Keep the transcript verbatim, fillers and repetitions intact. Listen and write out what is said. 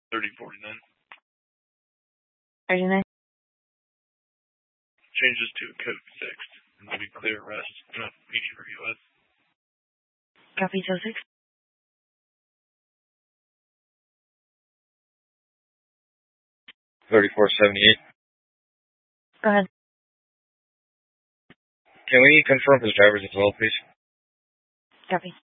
thirty forty-nine. thirty-nine. Changes to code six. And will be clear arrest. Not P D for U S. Copy, two six. thirty-four seventy-eight. Go ahead. Can we confirm his driver's as well, please? Copy.